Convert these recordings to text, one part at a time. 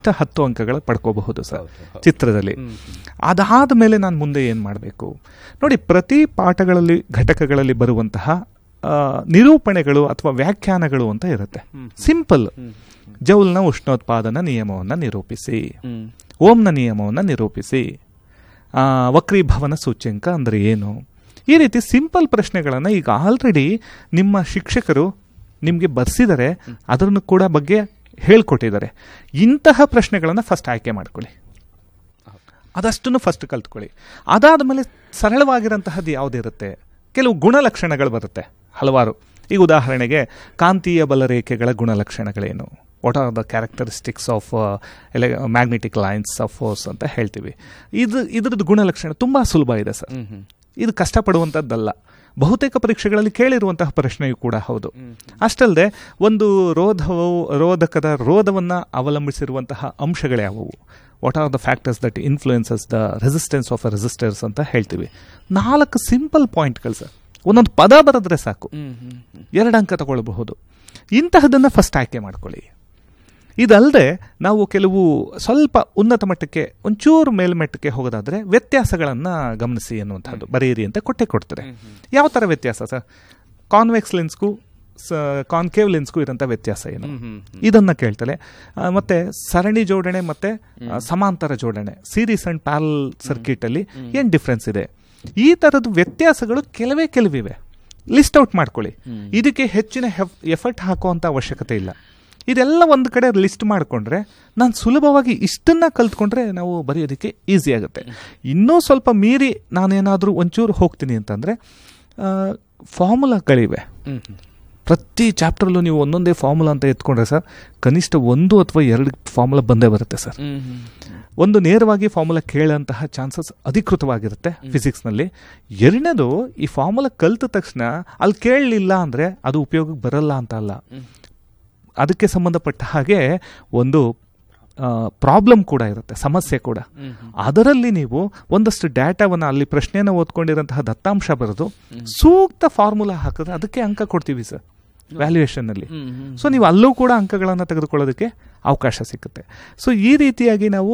10 ಅಂಕಗಳ ಪಡ್ಕೋಬಹುದು ಸರ್ ಚಿತ್ರದಲ್ಲಿ. ಅದಾದ ಮೇಲೆ ನಾನು ಮುಂದೆ ಏನು ಮಾಡಬೇಕು ನೋಡಿ, ಪ್ರತಿ ಪಾಠಗಳಲ್ಲಿ ಘಟಕಗಳಲ್ಲಿ ಬರುವಂತಹ ನಿರೂಪಣೆಗಳು ಅಥವಾ ವ್ಯಾಖ್ಯಾನಗಳು ಅಂತ ಇರುತ್ತೆ. ಸಿಂಪಲ್. ಜೌಲ್ನ ಉಷ್ಣೋತ್ಪಾದನ ನಿಯಮವನ್ನು ನಿರೂಪಿಸಿ, ಓಂನ ನಿಯಮವನ್ನು ನಿರೂಪಿಸಿ, ವಕ್ರೀಭವನ ಸೂಚ್ಯಂಕ ಅಂದರೆ ಏನು, ಈ ರೀತಿ ಸಿಂಪಲ್ ಪ್ರಶ್ನೆಗಳನ್ನು ಈಗ ಆಲ್ರೆಡಿ ನಿಮ್ಮ ಶಿಕ್ಷಕರು ನಿಮಗೆ ಬರ್ಸಿದ್ದಾರೆ, ಅದನ್ನು ಕೂಡ ಬಗ್ಗೆ ಹೇಳ್ಕೊಟ್ಟಿದ್ದಾರೆ. ಇಂತಹ ಪ್ರಶ್ನೆಗಳನ್ನು ಫಸ್ಟ್ ಆಯ್ಕೆ ಮಾಡ್ಕೊಳ್ಳಿ, ಅದಷ್ಟನ್ನು ಫಸ್ಟ್ ಕಲ್ತ್ಕೊಳ್ಳಿ. ಅದಾದ ಮೇಲೆ ಸರಳವಾಗಿರೋಂತಹದ್ದು ಯಾವುದಿರುತ್ತೆ, ಕೆಲವು ಗುಣಲಕ್ಷಣಗಳು ಬರುತ್ತೆ ಹಲವಾರು. ಈಗ ಉದಾಹರಣೆಗೆ ಕಾಂತೀಯ ಬಲರೇಖೆಗಳ ಗುಣಲಕ್ಷಣಗಳೇನು, what are the characteristics of magnetic lines of force ಅಂತ ಹೇಳ್ತೀವಿ. ಇದ್ರದ್ದು ಗುಣಲಕ್ಷಣ ತುಂಬ ಸುಲಭ ಇದೆ ಸರ್, ಇದು ಕಷ್ಟಪಡುವಂಥದ್ದಲ್ಲ. ಬಹುತೇಕ ಪರೀಕ್ಷೆಗಳಲ್ಲಿ ಕೇಳಿರುವಂತಹ ಪ್ರಶ್ನೆಯೂ ಕೂಡ ಹೌದು. ಅಷ್ಟಲ್ಲದೆ ಒಂದು ರೋಧಕದ ರೋಧವನ್ನು ಅವಲಂಬಿಸಿರುವಂತಹ ಅಂಶಗಳ್ಯಾವುವು, what are the factors that influences the resistance of a resistors ಅಂತ ಹೇಳ್ತೀವಿ. 4 ಸಿಂಪಲ್ ಪಾಯಿಂಟ್ಗಳು ಸರ್, ಒಂದೊಂದು ಪದ ಬರೆದ್ರೆ ಸಾಕು, 2 ಅಂಕ ತಗೊಳ್ಬಹುದು. ಇಂತಹದನ್ನು ಫಸ್ಟ್ ಆಯ್ಕೆ ಮಾಡ್ಕೊಳ್ಳಿ. ಇದಲ್ಲದೆ ನಾವು ಕೆಲವು ಸ್ವಲ್ಪ ಉನ್ನತ ಮಟ್ಟಕ್ಕೆ ಒಂಚೂರು ಮೇಲ್ಮಟ್ಟಕ್ಕೆ ಹೋಗೋದಾದರೆ ವ್ಯತ್ಯಾಸಗಳನ್ನು ಗಮನಿಸಿ ಅನ್ನುವಂಥದ್ದು ಬರೆಯಿರಿ ಅಂತ ಕೊಡ್ತಾರೆ. ಯಾವ ಥರ ವ್ಯತ್ಯಾಸ ಸರ್? ಕಾನ್ವೆಕ್ಸ್ ಲೆನ್ಸ್ಗೂ ಕಾನ್ಕೇವ್ ಲೆನ್ಸ್ಗೂ ಇರೋಂಥ ವ್ಯತ್ಯಾಸ ಏನು, ಇದನ್ನು ಕೇಳ್ತಾರೆ. ಮತ್ತು ಸರಣಿ ಜೋಡಣೆ ಮತ್ತು ಸಮಾಂತರ ಜೋಡಣೆ, ಸೀರೀಸ್ ಆ್ಯಂಡ್ ಪ್ಯಾರಲ್ ಸರ್ಕ್ಯೂಟಲ್ಲಿ ಏನು ಡಿಫ್ರೆನ್ಸ್ ಇದೆ, ಈ ಥರದ ವ್ಯತ್ಯಾಸಗಳು ಕೆಲವಿವೆ. ಲಿಸ್ಟ್ ಔಟ್ ಮಾಡ್ಕೊಳ್ಳಿ. ಇದಕ್ಕೆ ಹೆಚ್ಚಿನ ಎಫರ್ಟ್ ಹಾಕುವಂಥ ಅವಶ್ಯಕತೆ ಇಲ್ಲ. ಇದೆಲ್ಲ ಒಂದು ಕಡೆ ಲಿಸ್ಟ್ ಮಾಡಿಕೊಂಡ್ರೆ ನಾನು ಸುಲಭವಾಗಿ ಇಷ್ಟನ್ನು ಕಲ್ತ್ಕೊಂಡ್ರೆ ನಾವು ಬರೆಯೋದಕ್ಕೆ ಈಸಿ ಆಗುತ್ತೆ. ಇನ್ನೂ ಸ್ವಲ್ಪ ಮೀರಿ ನಾನೇನಾದರೂ ಒಂಚೂರು ಹೋಗ್ತೀನಿ ಅಂತಂದರೆ ಫಾರ್ಮುಲಾಗಳಿವೆ. ಪ್ರತಿ ಚಾಪ್ಟರ್ಲ್ಲೂ ನೀವು ಒಂದೊಂದೇ ಫಾರ್ಮುಲಾ ಅಂತ ಎತ್ಕೊಂಡ್ರೆ ಸರ್ ಕನಿಷ್ಠ 1 ಅಥವಾ 2 ಫಾರ್ಮುಲಾ ಬಂದೇ ಬರುತ್ತೆ ಸರ್. ಒಂದು ನೇರವಾಗಿ ಫಾರ್ಮುಲಾ ಕೇಳೋಂತಹ ಚಾನ್ಸಸ್ ಅಧಿಕೃತವಾಗಿರುತ್ತೆ ಫಿಸಿಕ್ಸ್ನಲ್ಲಿ. ಎರಡನೇದು, ಈ ಫಾರ್ಮುಲಾ ಕಲಿತ ತಕ್ಷಣ ಅಲ್ಲಿ ಕೇಳಲಿಲ್ಲ ಅಂದರೆ ಅದು ಉಪಯೋಗಕ್ಕೆ ಬರಲ್ಲ ಅಂತ ಅಲ್ಲ, ಅದಕ್ಕೆ ಸಂಬಂಧಪಟ್ಟ ಹಾಗೆ ಒಂದು ಪ್ರಾಬ್ಲಮ್ ಕೂಡ ಇರುತ್ತೆ, ಸಮಸ್ಯೆ ಕೂಡ. ಅದರಲ್ಲಿ ನೀವು ಒಂದಷ್ಟು ಡೇಟಾವನ್ನು, ಅಲ್ಲಿ ಪ್ರಶ್ನೆಯನ್ನು ಓದ್ಕೊಂಡಿರೋಂತಹ ದತ್ತಾಂಶ ಬರೆದು ಸೂಕ್ತ ಫಾರ್ಮುಲಾ ಹಾಕಿದ್ರೆ ಅದಕ್ಕೆ ಅಂಕ ಕೊಡ್ತೀವಿ ಸರ್ ವ್ಯಾಲ್ಯೂಯೇಷನ್ನಲ್ಲಿ. ಸೊ ನೀವು ಅಲ್ಲೂ ಕೂಡ ಅಂಕಗಳನ್ನು ತೆಗೆದುಕೊಳ್ಳೋದಕ್ಕೆ ಅವಕಾಶ ಸಿಗುತ್ತೆ. ಸೊ ಈ ರೀತಿಯಾಗಿ ನಾವು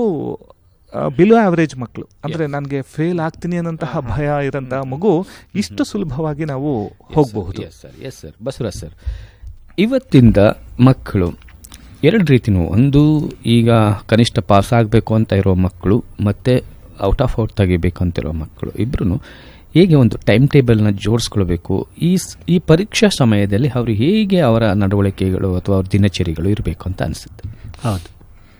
ಬಿಲೋ ಆವರೇಜ್ ಮಕ್ಕಳು, ಅಂದರೆ ನನಗೆ ಫೇಲ್ ಆಗ್ತೀನಿ ಅನ್ನೋಂತಹ ಭಯ ಇರೋಂತಹ ಮಗು ಇಷ್ಟು ಸುಲಭವಾಗಿ ನಾವು ಹೋಗಬಹುದು. Yes sir. ಬಸವರಾಜ್ ಸರ್, ಇವತ್ತಿಂದ ಮಕ್ಕಳು 2 ರೀತಿನೂ, ಒಂದು ಈಗ ಕನಿಷ್ಠ ಪಾಸ್ ಆಗಬೇಕು ಅಂತ ಇರೋ ಮಕ್ಕಳು ಮತ್ತು ಔಟ್ ಆಫ್ ಔಟ್ ತೆಗಿಬೇಕು ಅಂತಿರೋ ಮಕ್ಕಳು, ಇಬ್ಬರೂ ಹೇಗೆ ಒಂದು ಟೈಮ್ ಟೇಬಲ್ನ ಜೋಡಿಸ್ಕೊಳ್ಬೇಕು, ಈ ಪರೀಕ್ಷಾ ಸಮಯದಲ್ಲಿ ಅವರು ಹೇಗೆ ಅವರ ನಡವಳಿಕೆಗಳು ಅಥವಾ ಅವ್ರ ದಿನಚರಿಗಳು ಇರಬೇಕು ಅಂತ ಅನಿಸುತ್ತೆ. ಹೌದು,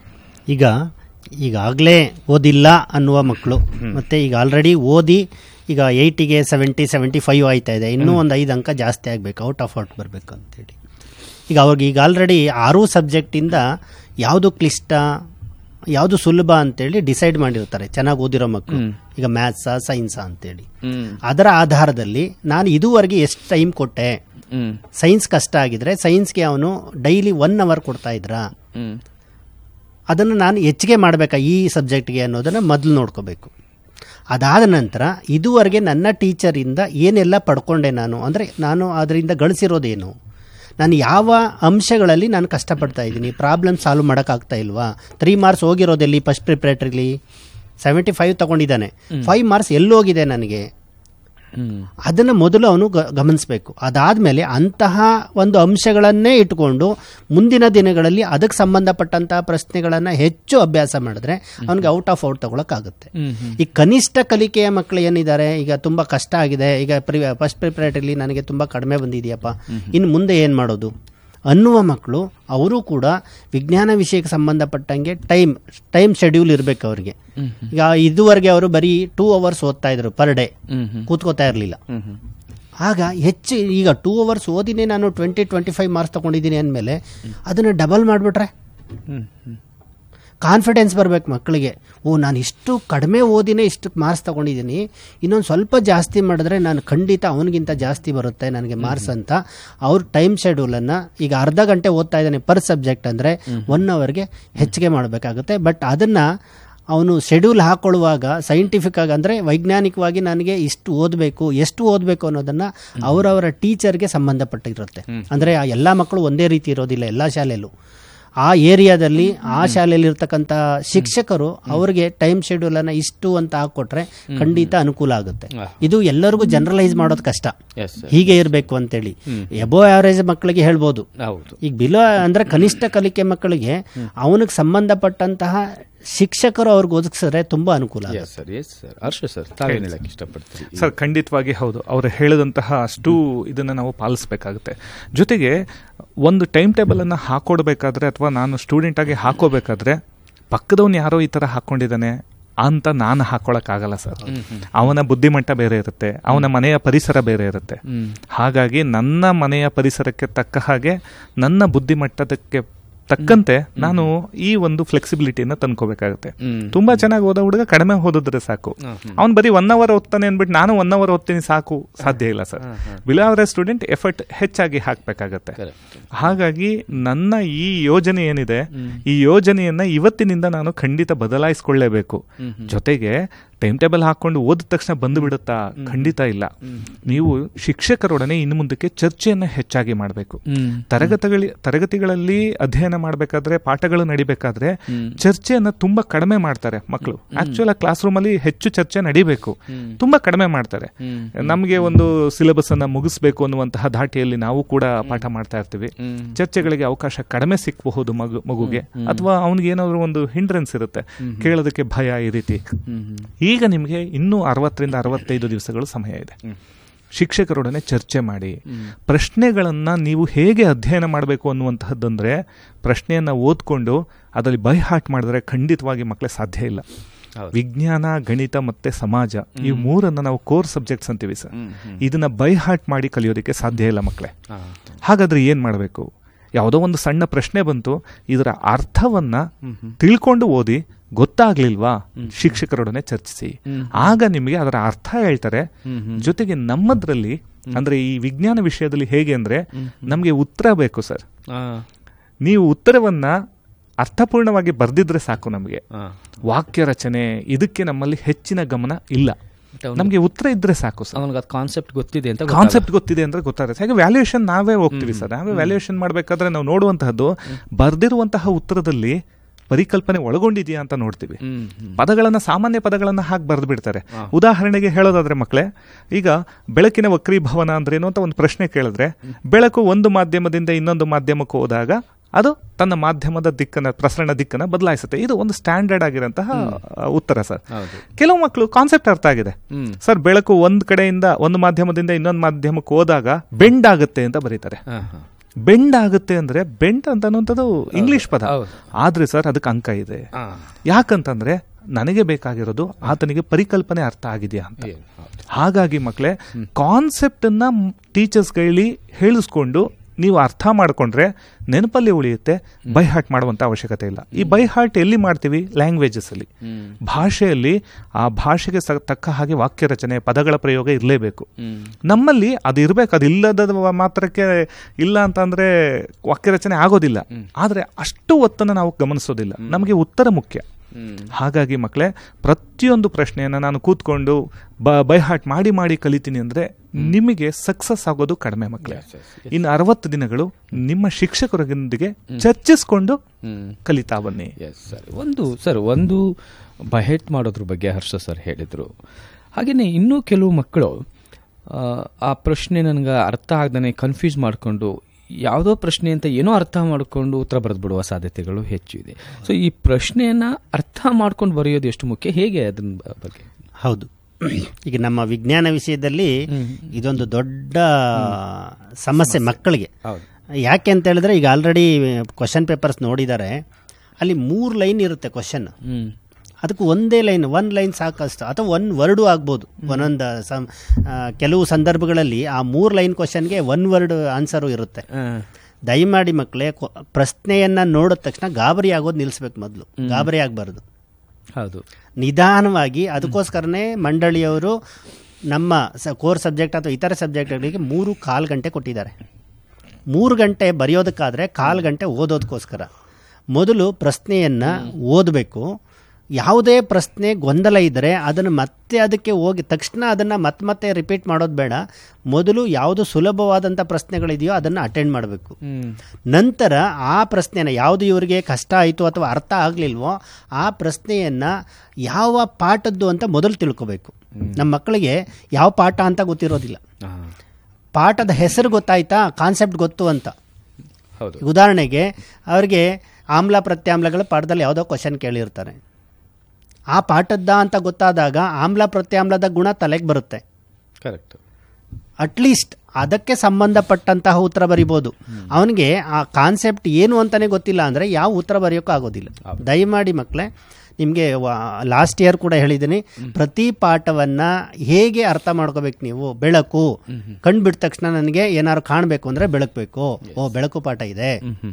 ಈಗಾಗಲೇ ಓದಿಲ್ಲ ಅನ್ನುವ ಮಕ್ಕಳು, ಮತ್ತು ಈಗ ಆಲ್ರೆಡಿ ಓದಿ ಈಗ 80ಗೆ 70-75 ಆಯ್ತಾ ಇದೆ, ಇನ್ನೂ ಒಂದು 5 ಅಂಕ ಜಾಸ್ತಿ ಆಗಬೇಕು, ಔಟ್ ಆಫ್ ಔಟ್ ಬರಬೇಕು ಅಂತೇಳಿ. ಈಗ ಅವ್ರಿಗೆ ಈಗ ಆಲ್ರೆಡಿ 6 ಸಬ್ಜೆಕ್ಟಿಂದ ಯಾವುದು ಕ್ಲಿಷ್ಟ ಯಾವುದು ಸುಲಭ ಅಂತೇಳಿ ಡಿಸೈಡ್ ಮಾಡಿರ್ತಾರೆ ಚೆನ್ನಾಗಿ ಓದಿರೋ ಮಕ್ಕಳು. ಈಗ ಮ್ಯಾಥ್ಸಾ ಸೈನ್ಸಾ ಅಂತೇಳಿ ಅದರ ಆಧಾರದಲ್ಲಿ ನಾನು ಇದುವರೆಗೆ ಎಷ್ಟು ಟೈಮ್ ಕೊಟ್ಟೆ, ಸೈನ್ಸ್ ಕಷ್ಟ ಆಗಿದ್ರೆ ಸೈನ್ಸ್ಗೆ ಅವನು ಡೈಲಿ 1 ಅವರ್ ಕೊಡ್ತಾ ಇದ್ರ, ಅದನ್ನು ನಾನು ಹೆಚ್ಚಿಗೆ ಮಾಡಬೇಕಾ ಈ ಸಬ್ಜೆಕ್ಟ್ಗೆ ಅನ್ನೋದನ್ನು ಮೊದಲು ನೋಡ್ಕೋಬೇಕು. ಅದಾದ ನಂತರ ಇದುವರೆಗೆ ನನ್ನ ಟೀಚರಿಂದ ಏನೆಲ್ಲ ಪಡ್ಕೊಂಡೆ ನಾನು, ಅಂದರೆ ನಾನು ಅದರಿಂದ ಗಳಿಸಿರೋದೇನು, ನಾನು ಯಾವ ಅಂಶಗಳಲ್ಲಿ ನಾನು ಕಷ್ಟಪಡ್ತಾ ಇದ್ದೀನಿ, ಪ್ರಾಬ್ಲಮ್ ಸಾಲ್ವ್ ಮಾಡೋಕ್ಕಾಗ್ತಾ ಇಲ್ವಾ. 3 ಮಾರ್ಕ್ಸ್ ಹೋಗಿರೋದೆಲ್ಲಿ ಫಸ್ಟ್ ಪ್ರಿಪ್ರೇಟರಿಲಿ 75 ತಗೊಂಡಿದ್ದಾನೆ, 5 ಮಾರ್ಕ್ಸ್ ಎಲ್ಲೋಗಿದೆ ನನಗೆ, ಅದನ್ನು ಮೊದಲು ಅವನು ಗಮನಿಸಬೇಕು. ಅದಾದಮೇಲೆ ಅಂತಹ ಒಂದು ಅಂಶಗಳನ್ನೇ ಇಟ್ಕೊಂಡು ಮುಂದಿನ ದಿನಗಳಲ್ಲಿ ಅದಕ್ಕೆ ಸಂಬಂಧಪಟ್ಟಂತಹ ಪ್ರಶ್ನೆಗಳನ್ನು ಹೆಚ್ಚು ಅಭ್ಯಾಸ ಮಾಡಿದ್ರೆ ಅವನಿಗೆ ಔಟ್ ಆಫ್ ಔಟ್ ತಗೊಳಕ್ಕಾಗುತ್ತೆ. ಈ ಕನಿಷ್ಠ ಕಲಿಕೆಯ ಮಕ್ಕಳು ಏನಿದ್ದಾರೆ, ಈಗ ತುಂಬ ಕಷ್ಟ ಆಗಿದೆ, ಈಗ ಫಸ್ಟ್ ಪ್ರಿಪ್ರೇಟರಿಲಿ ನನಗೆ ತುಂಬ ಕಡಿಮೆ ಬಂದಿದೆಯಪ್ಪ, ಇನ್ನು ಮುಂದೆ ಏನು ಮಾಡೋದು ಅನ್ನುವ ಮಕ್ಕಳು, ಅವರು ಕೂಡ ವಿಜ್ಞಾನ ವಿಷಯಕ್ಕೆ ಸಂಬಂಧಪಟ್ಟಂಗೆ ಟೈಮ್ ಶೆಡ್ಯೂಲ್ ಇರಬೇಕು ಅವ್ರಿಗೆ. ಈಗ ಇದುವರೆಗೆ ಅವರು ಬರೀ 2 ಅವರ್ಸ್ ಓದ್ತಾ ಇದ್ರು ಪರ್ ಡೇ, ಕೂತ್ಕೋತಾ ಇರಲಿಲ್ಲ. ಆಗ ಹೆಚ್ಚು ಈಗ 2 ಅವರ್ಸ್ ಓದಿನೇ ನಾನು 20-25 ಮಾರ್ಕ್ಸ್ ತಗೊಂಡಿದ್ದೀನಿ ಅಂದಮೇಲೆ ಅದನ್ನು ಡಬಲ್ ಮಾಡಿಬಿಟ್ರೆ ಕಾನ್ಫಿಡೆನ್ಸ್ ಬರಬೇಕು ಮಕ್ಕಳಿಗೆ. ನಾನು ಇಷ್ಟು ಕಡಿಮೆ ಓದಿನೇ ಇಷ್ಟು ಮಾರ್ಕ್ಸ್ ತಗೊಂಡಿದ್ದೀನಿ, ಇನ್ನೊಂದು ಸ್ವಲ್ಪ ಜಾಸ್ತಿ ಮಾಡಿದ್ರೆ ನಾನು ಖಂಡಿತ ಅವನಿಗಿಂತ ಜಾಸ್ತಿ ಬರುತ್ತೆ ನನಗೆ ಮಾರ್ಕ್ಸ್ ಅಂತ ಅವ್ರ ಟೈಮ್ ಶೆಡ್ಯೂಲನ್ನು ಈಗ ಅರ್ಧ ಗಂಟೆ ಓದ್ತಾ ಇದ್ದಾನೆ ಪರ್ ಸಬ್ಜೆಕ್ಟ್ ಅಂದರೆ 1 ಅವರ್ಗೆ ಹೆಚ್ಚಿಗೆ ಮಾಡಬೇಕಾಗುತ್ತೆ. ಬಟ್ ಅದನ್ನು ಅವನು ಶೆಡ್ಯೂಲ್ ಹಾಕೊಳ್ಳುವಾಗ ಸೈಂಟಿಫಿಕ್ ಆಗಿ, ಅಂದರೆ ವೈಜ್ಞಾನಿಕವಾಗಿ ನನಗೆ ಇಷ್ಟು ಓದಬೇಕು, ಎಷ್ಟು ಓದಬೇಕು ಅನ್ನೋದನ್ನು ಅವರವರ ಟೀಚರ್ಗೆ ಸಂಬಂಧಪಟ್ಟಿರುತ್ತೆ. ಅಂದರೆ ಎಲ್ಲ ಮಕ್ಕಳು ಒಂದೇ ರೀತಿ ಇರೋದಿಲ್ಲ ಎಲ್ಲ ಶಾಲೆಯಲ್ಲೂ. ಆ ಏರಿಯಾದಲ್ಲಿ ಆ ಶಾಲೆಯಲ್ಲಿ ಇರ್ತಕ್ಕಂಥ ಶಿಕ್ಷಕರು ಅವ್ರಿಗೆ ಟೈಮ್ ಶೆಡ್ಯೂಲ್ ಅನ್ನ ಇಷ್ಟು ಅಂತ ಹಾಕೊಟ್ರೆ ಖಂಡಿತ ಅನುಕೂಲ ಆಗುತ್ತೆ. ಇದು ಎಲ್ಲರಿಗೂ ಜನರಲೈಸ್ ಮಾಡೋದು ಕಷ್ಟ, ಹೀಗೆ ಇರಬೇಕು ಅಂತೇಳಿ. ಎಬೋ ಆವರೇಜ್ ಮಕ್ಕಳಿಗೆ ಹೇಳ್ಬೋದು, ಈಗ ಬಿಲೋ ಅಂದ್ರೆ ಕನಿಷ್ಠ ಕಲಿಕೆ ಮಕ್ಕಳಿಗೆ ಅವನಿಗೆ ಸಂಬಂಧಪಟ್ಟಂತಹ ಶಿಕ್ಷಕರು ಅವ್ರಿಗೆ ಒದಗಿಸಿದ್ರೆ ತುಂಬಾ ಅನುಕೂಲ. ಸರ್ ಖಂಡಿತವಾಗಿ ಹೌದು, ಅವರು ಹೇಳಿದಂತಹ ಅಷ್ಟು ಇದನ್ನು ನಾವು ಪಾಲಿಸಬೇಕಾಗುತ್ತೆ. ಜೊತೆಗೆ ಒಂದು ಟೈಮ್ ಟೇಬಲ್ ಅನ್ನು ಹಾಕೊಡ್ಬೇಕಾದ್ರೆ ಅಥವಾ ನಾನು ಸ್ಟೂಡೆಂಟ್ ಆಗಿ ಹಾಕೋಬೇಕಾದ್ರೆ ಪಕ್ಕದವನು ಯಾರೋ ಈ ಥರ ಹಾಕೊಂಡಿದ್ದಾನೆ ಅಂತ ನಾನು ಹಾಕೊಳ್ಳೋಕ್ಕಾಗಲ್ಲ ಸರ್. ಅವನ ಬುದ್ಧಿಮಟ್ಟ ಬೇರೆ ಇರುತ್ತೆ, ಅವನ ಮನೆಯ ಪರಿಸರ ಬೇರೆ ಇರುತ್ತೆ. ಹಾಗಾಗಿ ನನ್ನ ಮನೆಯ ಪರಿಸರಕ್ಕೆ ತಕ್ಕ ಹಾಗೆ ನನ್ನ ಬುದ್ಧಿಮಟ್ಟದಕ್ಕೆ ತಕ್ಕಂತೆ ನಾನು ಈ ಒಂದು ಫ್ಲೆಕ್ಸಿಬಿಲಿಟಿನ ತಂದ್ಕೋಬೇಕಾಗುತ್ತೆ. ತುಂಬಾ ಚೆನ್ನಾಗಿ ಓದೋ ಹುಡುಗ ಕಡಿಮೆ ಓದಿದ್ರೆ ಸಾಕು, ಅವ್ನು ಬರೀ 1 hour ಓದ್ತಾನೆ ಅಂದ್ಬಿಟ್ಟು ನಾನು 1 hour ಓದ್ತೀನಿ ಸಾಕು, ಸಾಧ್ಯ ಇಲ್ಲ sir. Below average student effort ಹೆಚ್ಚಾಗಿ ಹಾಕಬೇಕಾಗತ್ತೆ. ಹಾಗಾಗಿ ನನ್ನ ಈ ಯೋಜನೆ ಏನಿದೆ, ಈ ಯೋಜನೆಯನ್ನ ಇವತ್ತಿನಿಂದ ನಾನು ಖಂಡಿತ ಬದಲಾಯಿಸ್ಕೊಳ್ಳೇಬೇಕು. ಜೊತೆಗೆ ಟೈಮ್ ಟೇಬಲ್ ಹಾಕೊಂಡು ಓದಿದ ತಕ್ಷಣ ಬಂದು ಬಿಡುತ್ತಾ? ಖಂಡಿತ ಇಲ್ಲ. ನೀವು ಶಿಕ್ಷಕರೊಡನೆ ಇನ್ನು ಮುಂದಕ್ಕೆ ಚರ್ಚೆಯನ್ನ ಹೆಚ್ಚಾಗಿ ಮಾಡಬೇಕು. ತರಗತಿಗಳಲ್ಲಿ ಅಧ್ಯಯನ ಮಾಡಬೇಕಾದ್ರೆ, ಪಾಠಗಳು ನಡಿಬೇಕಾದ್ರೆ ಚರ್ಚೆಯನ್ನ ತುಂಬಾ ಕಡಿಮೆ ಮಾಡ್ತಾರೆ ಮಕ್ಕಳು. ಆಕ್ಚುಲ್ ಕ್ಲಾಸ್ ರೂಮ್ ಅಲ್ಲಿ ಹೆಚ್ಚು ಚರ್ಚೆ ನಡಿಬೇಕು, ತುಂಬಾ ಕಡಿಮೆ ಮಾಡ್ತಾರೆ. ನಮಗೆ ಒಂದು ಸಿಲೆಬಸ್ ಅನ್ನ ಮುಗಿಸ್ಬೇಕು ಅನ್ನುವಂತಹ ಧಾಟಿಯಲ್ಲಿ ನಾವು ಕೂಡ ಪಾಠ ಮಾಡ್ತಾ ಇರ್ತೀವಿ. ಚರ್ಚೆಗಳಿಗೆ ಅವಕಾಶ ಕಡಿಮೆ ಸಿಕ್ಕಬಹುದು ಮಗುಗೆ, ಅಥವಾ ಅವನಿಗೆ ಏನಾದ್ರು ಒಂದು ಹಿಂಡ್ರೆನ್ಸ್ ಇರುತ್ತೆ, ಕೇಳೋದಕ್ಕೆ ಭಯ, ಈ ರೀತಿ. ಈಗ ನಿಮಗೆ ಇನ್ನೂ 60 ರಿಂದ 65 ದಿವಸಗಳು ಸಮಯ ಇದೆ. ಶಿಕ್ಷಕರೊಡನೆ ಚರ್ಚೆ ಮಾಡಿ, ಪ್ರಶ್ನೆಗಳನ್ನ ನೀವು ಹೇಗೆ ಅಧ್ಯಯನ ಮಾಡಬೇಕು ಅನ್ನುವಂತಹದ್ದಂದ್ರೆ, ಪ್ರಶ್ನೆಯನ್ನ ಓದ್ಕೊಂಡು ಅದರಲ್ಲಿ ಬೈ ಹಾರ್ಟ್ ಮಾಡಿದ್ರೆ ಖಂಡಿತವಾಗಿ ಮಕ್ಕಳೇ ಸಾಧ್ಯ ಇಲ್ಲ. ವಿಜ್ಞಾನ, ಗಣಿತ ಮತ್ತೆ ಸಮಾಜ, ಈ ಮೂರನ್ನ ನಾವು ಕೋರ್ ಸಬ್ಜೆಕ್ಟ್ಸ್ ಅಂತೀವಿ ಸರ್. ಇದನ್ನ ಬೈ ಹಾರ್ಟ್ ಮಾಡಿ ಕಲಿಯೋದಕ್ಕೆ ಸಾಧ್ಯ ಇಲ್ಲ ಮಕ್ಕಳೇ. ಹಾಗಾದ್ರೆ ಏನ್ ಮಾಡಬೇಕು? ಯಾವುದೋ ಒಂದು ಸಣ್ಣ ಪ್ರಶ್ನೆ ಬಂತು, ಇದರ ಅರ್ಥವನ್ನ ತಿಳ್ಕೊಂಡು ಓದಿ. ಗೊತ್ತಾಗ್ಲಿಲ್ವಾ? ಶಿಕ್ಷಕರೊಡನೆ ಚರ್ಚಿಸಿ, ಆಗ ನಿಮಗೆ ಅದರ ಅರ್ಥ ಹೇಳ್ತಾರೆ. ಜೊತೆಗೆ ನಮ್ಮದ್ರಲ್ಲಿ ಅಂದ್ರೆ ಈ ವಿಜ್ಞಾನ ವಿಷಯದಲ್ಲಿ ಹೇಗೆ ಅಂದ್ರೆ, ನಮಗೆ ಉತ್ತರ ಬೇಕು ಸರ್. ನೀವು ಉತ್ತರವನ್ನ ಅರ್ಥಪೂರ್ಣವಾಗಿ ಬರ್ದಿದ್ರೆ ಸಾಕು. ನಮಗೆ ವಾಕ್ಯ ರಚನೆ ಇದಕ್ಕೆ ನಮ್ಮಲ್ಲಿ ಹೆಚ್ಚಿನ ಗಮನ ಇಲ್ಲ. ನಮ್ಗೆ ಉತ್ತರ ಇದ್ರೆ ಸಾಕು ಸರ್. ಕಾನ್ಸೆಪ್ಟ್ ಗೊತ್ತಿದೆ ಅಂದ್ರೆ ಗೊತ್ತಾಗುತ್ತೆ. ಹಾಗೆ ವ್ಯಾಲ್ಯೂಯೇಷನ್ ನಾವೇ ಹೋಗ್ತೀವಿ ಸರ್. ನಾವೇ ವ್ಯಾಲ್ಯೂಯೇಷನ್ ಮಾಡ್ಬೇಕಾದ್ರೆ ನಾವು ನೋಡುವಂತಹದ್ದು ಬರ್ದಿರುವಂತಹ ಉತ್ತರದಲ್ಲಿ ಪರಿಕಲ್ಪನೆ ಒಳಗೊಂಡಿದೆಯಾ ಅಂತ ನೋಡ್ತೀವಿ. ಪದಗಳನ್ನ, ಸಾಮಾನ್ಯ ಪದಗಳನ್ನ ಹಾಕಿ ಬರೆದು ಬಿಡ್ತಾರೆ. ಉದಾಹರಣೆಗೆ ಹೇಳೋದಾದ್ರೆ ಮಕ್ಕಳೇ, ಈಗ ಬೆಳಕಿನ ವಕ್ರೀಭವನ ಅಂದ್ರೇನು ಅಂತ ಒಂದು ಪ್ರಶ್ನೆ ಕೇಳಿದ್ರೆ, ಬೆಳಕು ಒಂದು ಮಾಧ್ಯಮದಿಂದ ಇನ್ನೊಂದು ಮಾಧ್ಯಮಕ್ಕೆ ಹೋದಾಗ ಅದು ತನ್ನ ಮಾಧ್ಯಮದ ದಿಕ್ಕನ್ನ, ಪ್ರಸರಣ ದಿಕ್ಕನ್ನ ಬದಲಾಯಿಸುತ್ತೆ. ಇದು ಒಂದು ಸ್ಟ್ಯಾಂಡರ್ಡ್ ಆಗಿರಂತಹ ಉತ್ತರ ಸರ್. ಕೆಲವು ಮಕ್ಕಳು ಕಾನ್ಸೆಪ್ಟ್ ಅರ್ಥ ಆಗಿದೆ ಸರ್, ಬೆಳಕು ಒಂದ್ ಕಡೆಯಿಂದ ಒಂದು ಮಾಧ್ಯಮದಿಂದ ಇನ್ನೊಂದು ಮಾಧ್ಯಮಕ್ಕೆ ಹೋದಾಗ ಬೆಂಡ್ ಆಗುತ್ತೆ ಅಂತ ಬರೀತಾರೆ. ಬೆಂಡ್ ಆಗುತ್ತೆ ಅಂದ್ರೆ, ಬೆಂಡ್ ಅಂತ ಅನ್ನುವಂಥದ್ದು ಇಂಗ್ಲಿಷ್ ಪದ, ಆದ್ರೆ ಸರ್ ಅದಕ್ಕೆ ಅಂಕ ಇದೆ. ಯಾಕಂತಂದ್ರೆ ನನಗೆ ಬೇಕಾಗಿರೋದು ಆತನಿಗೆ ಪರಿಕಲ್ಪನೆ ಅರ್ಥ ಆಗಿದೆಯಾ ಅಂತ. ಹಾಗಾಗಿ ಮಕ್ಕಳೇ, ಕಾನ್ಸೆಪ್ಟ್ ಅನ್ನ ಟೀಚರ್ಸ್ಗಳಲ್ಲಿ ಹೇಳಿಸ್ಕೊಂಡು ನೀವು ಅರ್ಥ ಮಾಡ್ಕೊಂಡ್ರೆ ನೆನಪಲ್ಲಿ ಉಳಿಯುತ್ತೆ. ಬೈ ಹಾರ್ಟ್ ಮಾಡುವಂತ ಅವಶ್ಯಕತೆ ಇಲ್ಲ. ಈ ಬೈ ಹಾರ್ಟ್ ಎಲ್ಲಿ ಮಾಡ್ತೀವಿ? ಲ್ಯಾಂಗ್ವೇಜಸ್ ಅಲ್ಲಿ, ಭಾಷೆಯಲ್ಲಿ. ಆ ಭಾಷೆಗೆ ತಕ್ಕ ಹಾಗೆ ವಾಕ್ಯ ರಚನೆ, ಪದಗಳ ಪ್ರಯೋಗ ಇರಲೇಬೇಕು. ನಮ್ಮಲ್ಲಿ ಅದು ಇರಬೇಕು. ಅದು ಇಲ್ಲದ ಮಾತ್ರಕ್ಕೆ ಇಲ್ಲ ಅಂತಂದ್ರೆ ವಾಕ್ಯ ರಚನೆ ಆಗೋದಿಲ್ಲ. ಆದ್ರೆ ಅಷ್ಟು ಒತ್ತನ್ನು ನಾವು ಗಮನಿಸೋದಿಲ್ಲ. ನಮಗೆ ಉತ್ತರ ಮುಖ್ಯ. ಹಾಗಾಗಿ ಮಕ್ಕಳೇ, ಪ್ರತಿಯೊಂದು ಪ್ರಶ್ನೆಯನ್ನ ನಾನು ಕೂತ್ಕೊಂಡು ಬೈ ಹಾರ್ಟ್ ಮಾಡಿ ಕಲಿತೀನಿ ಅಂದ್ರೆ ನಿಮಗೆ ಸಕ್ಸಸ್ ಆಗೋದು ಕಡಿಮೆ ಮಕ್ಕಳೇ. ಇನ್ನು 60 ದಿನಗಳು ನಿಮ್ಮ ಶಿಕ್ಷಕರೊಂದಿಗೆ ಚರ್ಚಿಸಿಕೊಂಡು ಕಲಿತಾ ಬನ್ನಿ. ಒಂದು ಬೈ ಹಾರ್ಟ್ ಮಾಡೋದ್ರ ಬಗ್ಗೆ ಹರ್ಷ ಸರ್ ಹೇಳಿದ್ರು. ಹಾಗೇನೆ ಇನ್ನೂ ಕೆಲವು ಮಕ್ಕಳು ಆ ಪ್ರಶ್ನೆ ನನಗೆ ಅರ್ಥ ಆಗದೇ ಕನ್ಫ್ಯೂಸ್ ಮಾಡಿಕೊಂಡು ಯಾವುದೋ ಪ್ರಶ್ನೆ ಅಂತ ಏನೋ ಅರ್ಥ ಮಾಡಿಕೊಂಡು ಉತ್ತರ ಬರೆದು ಬಿಡುವ ಸಾಧ್ಯತೆಗಳು ಹೆಚ್ಚು ಇದೆ. ಸೊ ಈ ಪ್ರಶ್ನೆಯನ್ನ ಅರ್ಥ ಮಾಡ್ಕೊಂಡು ಬರೆಯೋದು ಎಷ್ಟು ಮುಖ್ಯ, ಹೇಗೆ ಅದನ್ನ ಬಗ್ಗೆ? ಹೌದು, ಈಗ ನಮ್ಮ ವಿಜ್ಞಾನ ವಿಷಯದಲ್ಲಿ ಇದೊಂದು ದೊಡ್ಡ ಸಮಸ್ಯೆ ಮಕ್ಕಳಿಗೆ. ಯಾಕೆ ಅಂತ ಹೇಳಿದ್ರೆ, ಈಗ ಆಲ್ರೆಡಿ ಕ್ವಶನ್ ಪೇಪರ್ಸ್ ನೋಡಿದ್ದಾರೆ, ಅಲ್ಲಿ 3 ಲೈನ್ ಇರುತ್ತೆ ಕ್ವಶನ್. ಅದಕ್ಕೆ ಒಂದೇ ಲೈನ್, 1 ಲೈನ್ ಸಾಕಷ್ಟು, ಅಥವಾ 1 ವರ್ಡು ಆಗ್ಬೋದು. ಒಂದೊಂದು ಕೆಲವು ಸಂದರ್ಭಗಳಲ್ಲಿ ಆ 3 ಲೈನ್ ಕ್ವಶನ್ಗೆ 1 ವರ್ಡ್ ಆನ್ಸರು ಇರುತ್ತೆ. ದಯಮಾಡಿ ಮಕ್ಕಳೇ, ಪ್ರಶ್ನೆಯನ್ನ ನೋಡಿದ ತಕ್ಷಣ ಗಾಬರಿ ಆಗೋದು ನಿಲ್ಲಿಸ್ಬೇಕು. ಮೊದಲು ಗಾಬರಿ ಆಗಬಾರ್ದು. ಹೌದು, ನಿಧಾನವಾಗಿ. ಅದಕ್ಕೋಸ್ಕರನೇ ಮಂಡಳಿಯವರು ನಮ್ಮ ಕೋರ್ ಸಬ್ಜೆಕ್ಟ್ ಅಥವಾ ಇತರ ಸಬ್ಜೆಕ್ಟ್ಗಳಿಗೆ 3.25 ಗಂಟೆ ಕೊಟ್ಟಿದ್ದಾರೆ. 3 ಗಂಟೆ ಬರೆಯೋದಕ್ಕಾದ್ರೆ 1/4 ಗಂಟೆ ಓದೋದಕ್ಕೋಸ್ಕರ. ಮೊದಲು ಪ್ರಶ್ನೆಯನ್ನ ಓದಬೇಕು, ಯಾವುದೇ ಪ್ರಶ್ನೆ ಗೊಂದಲ ಇದ್ದರೆ ಅದನ್ನು ಮತ್ತೆ ಅದಕ್ಕೆ ಹೋಗಿ ತಕ್ಷಣ ಅದನ್ನು ಮತ್ತೆ ರಿಪೀಟ್ ಮಾಡೋದು ಬೇಡ. ಮೊದಲು ಯಾವುದು ಸುಲಭವಾದಂಥ ಪ್ರಶ್ನೆಗಳಿದೆಯೋ ಅದನ್ನು ಅಟೆಂಡ್ ಮಾಡಬೇಕು. ನಂತರ ಆ ಪ್ರಶ್ನೆನ ಯಾವುದು ಇವರಿಗೆ ಕಷ್ಟ ಆಯಿತು ಅಥವಾ ಅರ್ಥ ಆಗಲಿಲ್ವೋ ಆ ಪ್ರಶ್ನೆಯನ್ನು ಯಾವ ಪಾಠದ್ದು ಅಂತ ಮೊದಲು ತಿಳ್ಕೋಬೇಕು. ನಮ್ಮ ಮಕ್ಕಳಿಗೆ ಯಾವ ಪಾಠ ಅಂತ ಗೊತ್ತಿರೋದಿಲ್ಲ. ಪಾಠದ ಹೆಸರು ಗೊತ್ತಾಯ್ತಾ, ಕಾನ್ಸೆಪ್ಟ್ ಗೊತ್ತು ಅಂತ. ಉದಾಹರಣೆಗೆ ಅವರಿಗೆ ಆಮ್ಲ ಪ್ರತ್ಯಾಮ್ಲಗಳ ಪಾಠದಲ್ಲಿ ಯಾವುದೋ ಕ್ವಶನ್ ಕೇಳಿರ್ತಾರೆ. ಆ ಪಾಠದ್ದ ಅಂತ ಗೊತ್ತಾದಾಗ ಆಮ್ಲ ಪ್ರತ್ಯಾಮ್ಲದ ಗುಣ ತಲೆಗೆ ಬರುತ್ತೆ. ಕರೆಕ್ಟ್. ಅಟ್ಲೀಸ್ಟ್ ಅದಕ್ಕೆ ಸಂಬಂಧಪಟ್ಟಂತಹ ಉತ್ತರ ಬರಿಬೋದು. ಅವನಿಗೆ ಆ ಕಾನ್ಸೆಪ್ಟ್ ಏನು ಅಂತಲೇ ಗೊತ್ತಿಲ್ಲ ಅಂದರೆ ಯಾವ ಉತ್ತರ ಬರೆಯೋಕ್ಕೂ ಆಗೋದಿಲ್ಲ. ದಯಮಾಡಿ ಮಕ್ಕಳೇ, ನಿಮಗೆ ಲಾಸ್ಟ್ ಇಯರ್ ಕೂಡ ಹೇಳಿದ್ದೀನಿ, ಪ್ರತಿ ಪಾಠವನ್ನು ಹೇಗೆ ಅರ್ಥ ಮಾಡ್ಕೋಬೇಕು ನೀವು. ಬೆಳಕು ಕಂಡುಬಿಟ್ಟ ತಕ್ಷಣ ನನಗೆ ಏನಾದ್ರು ಕಾಣಬೇಕು ಅಂದರೆ ಬೆಳಕು ಬೇಕು. ಬೆಳಕು ಪಾಠ ಇದೆ